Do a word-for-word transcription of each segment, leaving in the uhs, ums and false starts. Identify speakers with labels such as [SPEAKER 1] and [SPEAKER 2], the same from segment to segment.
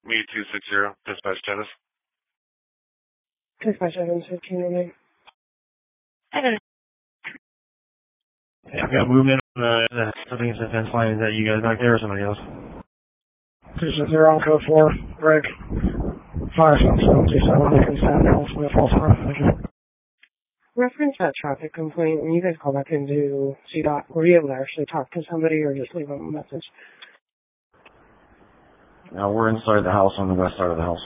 [SPEAKER 1] Me two six zero, dispatch status.
[SPEAKER 2] Dispatch Evans, fifteen oh nine.
[SPEAKER 3] Evans.
[SPEAKER 4] Yeah, I've got movement on uh, the something's the fence line. Is that you guys back there or somebody else?
[SPEAKER 2] This is zero on code four, Greg. Fire stop seven two seven, I can stand now with false arm. Thank you. Reference that traffic complaint, when you guys call back into C DOT, were you able to actually talk to somebody or just leave them a message?
[SPEAKER 4] Now we're inside the house on the west side of the house.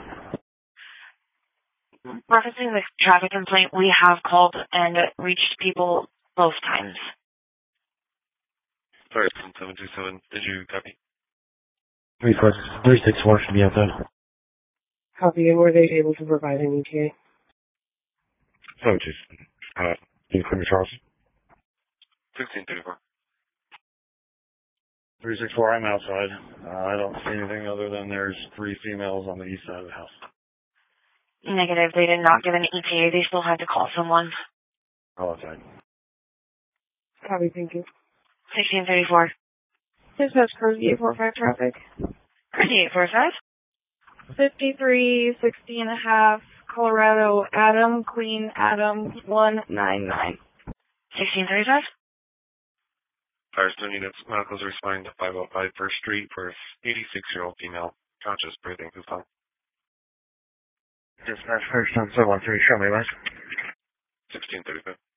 [SPEAKER 3] Referencing the traffic complaint, we have called and reached people both times.
[SPEAKER 1] Sorry, seven two seven, did you copy?
[SPEAKER 4] three six four should be outside.
[SPEAKER 2] Copy, and were they able to provide an E T A?
[SPEAKER 4] So just, uh, you from Charles?
[SPEAKER 1] sixteen thirty-four.
[SPEAKER 4] three six four, I'm outside. Uh, I don't see anything other than there's three females on the east side of the house.
[SPEAKER 3] Negative, they did not give an E T A, they still had to call someone.
[SPEAKER 4] Oh, outside.
[SPEAKER 2] Copy, thank you.
[SPEAKER 3] sixteen thirty-four.
[SPEAKER 2] Dispatch Cruise eight four five traffic.
[SPEAKER 3] eight four five.
[SPEAKER 5] fifty-three sixty and a half, Colorado, Adam, Queen, Adam, one nine nine.
[SPEAKER 3] sixteen thirty-five.
[SPEAKER 1] Firestone units, medicals responding to five oh five First Street for an eighty-six-year-old female, conscious, breathing, who's on.
[SPEAKER 4] Dispatch Firestone seven one three, show me, guys.
[SPEAKER 1] sixteen thirty-five.